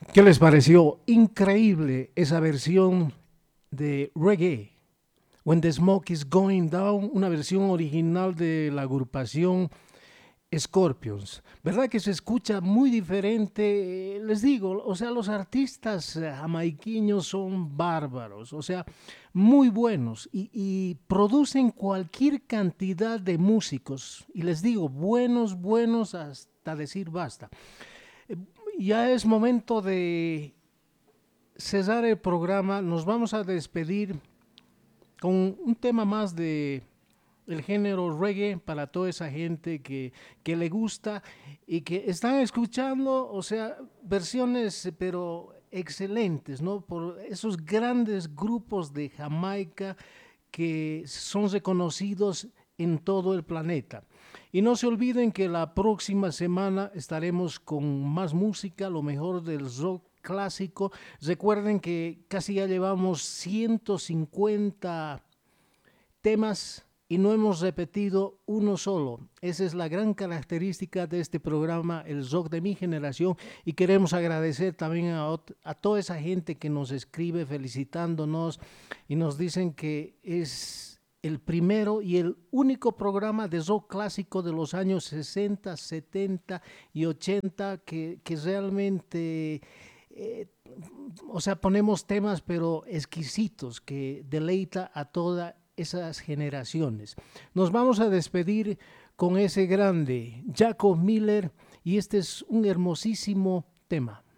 ¿Qué les pareció? Increíble esa versión de reggae. When the Smoke is Going Down, una versión original de la agrupación Scorpions. ¿Verdad que se escucha muy diferente? Les digo, o sea, los artistas jamaiquinos son bárbaros, o sea, muy buenos y producen cualquier cantidad de músicos. Y les digo, buenos, buenos hasta decir basta. Ya es momento de cesar el programa. Nos vamos a despedir con un tema más de el género reggae para toda esa gente que le gusta y que están escuchando, o sea, versiones pero excelentes, ¿no? Por esos grandes grupos de Jamaica que son reconocidos en todo el planeta. Y no se olviden que la próxima semana estaremos con más música, lo mejor del rock clásico. Recuerden que casi ya llevamos 150 temas y no hemos repetido uno solo. Esa es la gran característica de este programa, el rock de mi generación, y queremos agradecer también a toda esa gente que nos escribe felicitándonos y nos dicen que es el primero y el único programa de rock clásico de los años 60, 70 y 80 que realmente o sea, ponemos temas pero exquisitos que deleita a toda esas generaciones. Nos vamos a despedir con ese grande Jaco Miller y este es un hermosísimo tema.